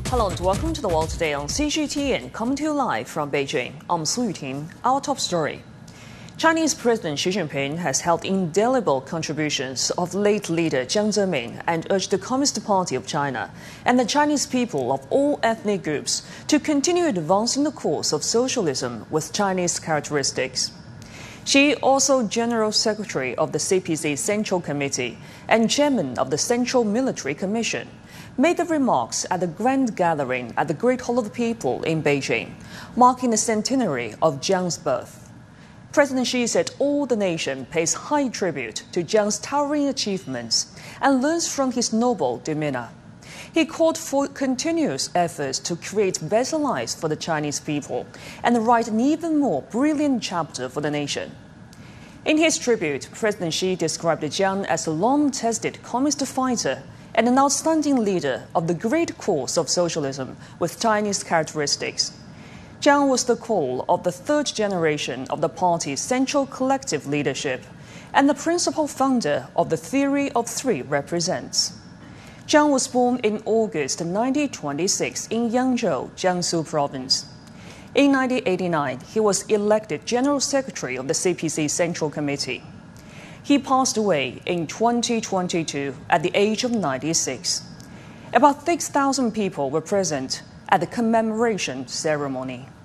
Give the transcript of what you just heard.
Hello and welcome to The World Today on CGTN, coming to you live from Beijing. I'm Su Yuting. Our top story. Chinese President Xi Jinping has held indelible contributions of late leader Jiang Zemin and urged the Communist Party of China and the Chinese people of all ethnic groups to continue advancing the course of socialism with Chinese characteristics. Xi, also General Secretary of the CPC Central Committee and Chairman of the Central Military Commission, made the remarks at the grand gathering at the Great Hall of the People in Beijing, marking the centenary of Jiang's birth. President Xi said all the nation pays high tribute to Jiang's towering achievements and learns from his noble demeanor. He called for continuous efforts to create better lives for the Chinese people and write an even more brilliant chapter for the nation. In his tribute, President Xi described Jiang as a long-tested communist fighter and an outstanding leader of the great cause of socialism with Chinese characteristics. Jiang was the call of the third generation of the party's central collective leadership and the principal founder of the theory of three represents. Jiang was born in August 1926 in Yangzhou, Jiangsu Province. In 1989, he was elected General Secretary of the CPC Central Committee. He passed away in 2022 at the age of 96. About 6,000 people were present at the commemoration ceremony.